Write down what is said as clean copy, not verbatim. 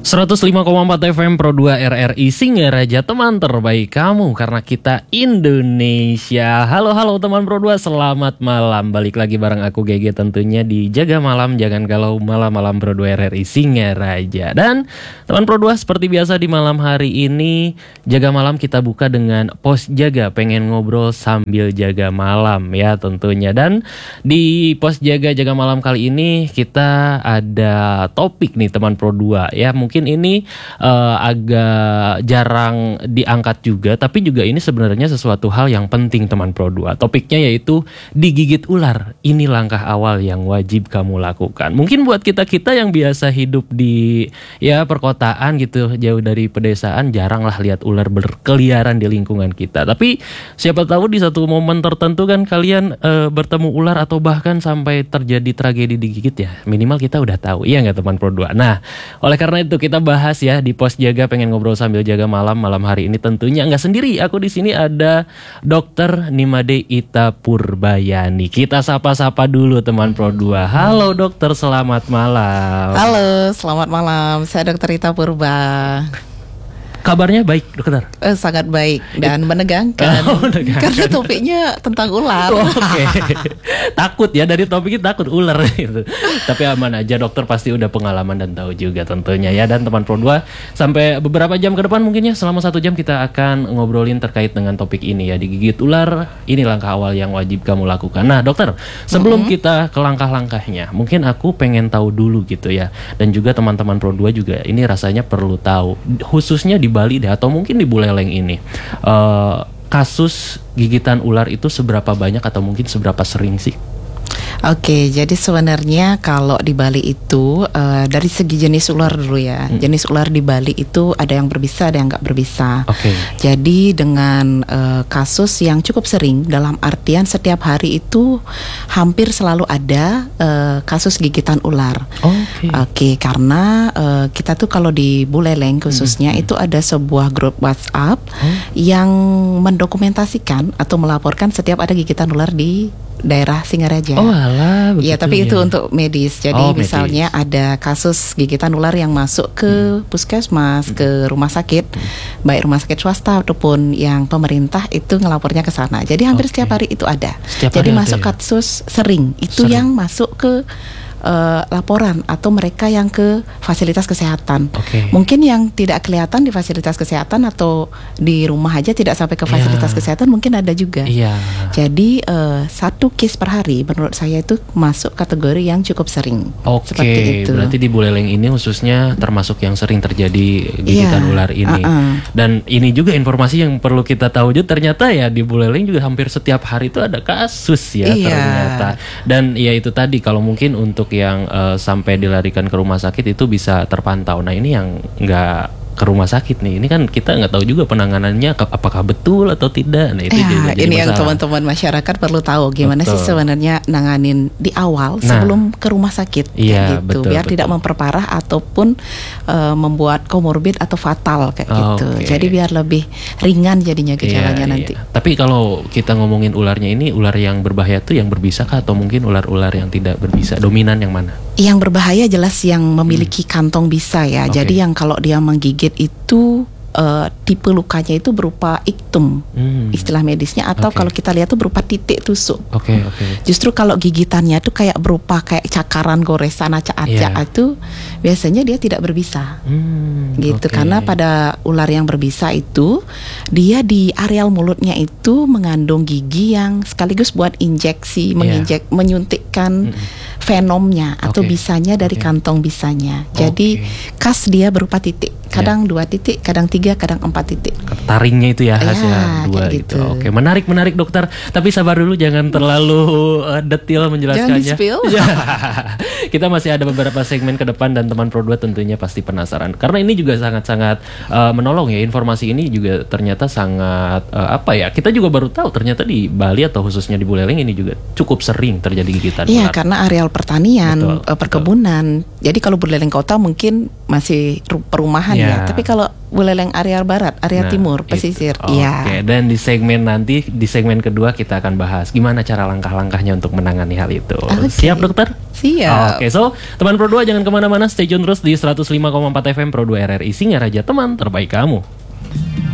105,4 FM Pro 2 RRI Singaraja, teman terbaik kamu karena kita Indonesia. Halo teman Pro 2, selamat malam. Balik lagi bareng aku GG tentunya di Jaga Malam, jangan galau malam-malam Pro 2 RRI Singaraja. Dan teman Pro 2, seperti biasa di malam hari ini Jaga Malam kita buka dengan Pos Jaga, pengen ngobrol sambil jaga malam ya tentunya. Dan di Pos Jaga Malam kali ini kita ada topik nih teman Pro 2 ya. Mungkin ini agak jarang diangkat juga, tapi juga ini sebenarnya sesuatu hal yang penting teman Pro 2. Topiknya yaitu digigit ular. Ini langkah awal yang wajib kamu lakukan. Mungkin buat kita-kita yang biasa hidup di ya perkotaan gitu, jauh dari pedesaan, jarang lah lihat ular berkeliaran di lingkungan kita. Tapi siapa tahu di satu momen tertentu kan kalian bertemu ular atau bahkan sampai terjadi tragedi digigit ya. Minimal kita udah tahu. Iya nggak teman Pro 2? Nah, oleh karena itu kita bahas ya di Pos Jaga, pengen ngobrol sambil jaga malam hari ini tentunya nggak sendiri. Aku di sini ada Dokter Nimade Ita Purbayani. Kita sapa-sapa dulu teman Pro 2. Halo dokter, selamat malam. Halo, selamat malam. Saya Dokter Ita Purba. Kabarnya baik dokter? Sangat baik dan menegangkan. Karena topiknya tentang ular. Oke. Takut ya, dari topiknya takut ular gitu. Tapi aman aja, dokter pasti udah pengalaman dan tahu juga tentunya ya. Dan teman Pro 2, sampai beberapa jam ke depan mungkin ya, selama 1 jam kita akan ngobrolin terkait dengan topik ini ya, digigit ular. Ini langkah awal yang wajib kamu lakukan. Nah dokter, sebelum kita ke langkah-langkahnya, mungkin aku pengen tahu dulu gitu ya. Dan juga teman-teman Pro 2 juga ini rasanya perlu tahu, khususnya di Bali deh, atau mungkin di Buleleng ini, kasus gigitan ular itu seberapa banyak atau mungkin seberapa sering sih? Oke, jadi sebenarnya kalau di Bali itu dari segi jenis ular dulu ya. Jenis ular di Bali itu ada yang berbisa, ada yang nggak berbisa. Oke. Jadi dengan kasus yang cukup sering, dalam artian setiap hari itu hampir selalu ada kasus gigitan ular. Oke, karena kita tuh kalau di Buleleng khususnya itu ada sebuah grup WhatsApp yang mendokumentasikan atau melaporkan setiap ada gigitan ular di daerah Singaraja. Oh alah, begitu. Ya, tapi itu untuk medis. Jadi misalnya ada kasus gigitan ular yang masuk ke puskesmas, ke rumah sakit, baik rumah sakit swasta ataupun yang pemerintah, itu ngelapornya ke sana. Jadi hampir setiap hari itu ada. Jadi masuk kasus sering itu yang masuk ke laporan atau mereka yang ke fasilitas kesehatan. Mungkin yang tidak kelihatan di fasilitas kesehatan atau di rumah aja tidak sampai ke fasilitas kesehatan, mungkin ada juga. Jadi 1 case per hari menurut saya itu masuk kategori yang cukup sering. Seperti itu. Berarti di Buleleng ini khususnya termasuk yang sering terjadi gigitan ular ini. Dan ini juga informasi yang perlu kita tahu juga, ternyata ya di Buleleng juga hampir setiap hari itu ada kasus ya ternyata. Dan ya itu tadi, kalau mungkin untuk yang sampai dilarikan ke rumah sakit itu bisa terpantau. Nah ini yang nggak ke rumah sakit nih, ini kan kita nggak tahu juga penanganannya apakah betul atau tidak. Nah itu jadi ini yang masalah. teman-teman masyarakat perlu tahu gimana sih sebenarnya nanganin di awal sebelum ke rumah sakit gitu, biar tidak memperparah ataupun membuat komorbid atau fatal kayak gitu. Jadi biar lebih ringan jadinya gejalanya nanti. Tapi kalau kita ngomongin ularnya ini, ular yang berbahaya tuh yang berbisa kah atau mungkin ular-ular yang tidak berbisa? Dominan yang mana? Yang berbahaya jelas yang memiliki kantong bisa ya. Jadi yang kalau dia menggigit itu tipe lukanya itu berupa iktum, istilah medisnya, atau kalau kita lihat tuh berupa titik tusuk. Justru kalau gigitannya tuh kayak berupa kayak cakaran goresan acak-acak itu biasanya dia tidak berbisa. Gitu. Karena pada ular yang berbisa itu dia di areal mulutnya itu mengandung gigi yang sekaligus buat injeksi, menyuntikkan venomnya atau bisanya dari kantong bisanya. Jadi khas dia berupa titik. Kadang 2 titik, kadang 3, kadang 4 titik. Taringnya itu ya khasnya 2 gitu. Menarik dokter. Tapi sabar dulu, jangan terlalu detail menjelaskannya. Jangan di-spill. Kita masih ada beberapa segmen ke depan dan teman Pro 2 tentunya pasti penasaran. Karena ini juga sangat-sangat menolong ya. Informasi ini juga ternyata sangat kita juga baru tahu ternyata di Bali atau khususnya di Buleleng ini juga cukup sering terjadi gigitan ular. Karena areal sektor pertanian, perkebunan. Jadi kalau Buleleng kota mungkin masih perumahan ya. Tapi kalau Buleleng area barat, area timur, pesisir. Oke, dan di segmen kedua kita akan bahas gimana cara langkah-langkahnya untuk menangani hal itu. Siap dokter? Siap. Oke, so teman Pro 2 jangan kemana-mana, stay tune terus di 105,4 FM Pro 2 RRI Singaraja, teman terbaik kamu.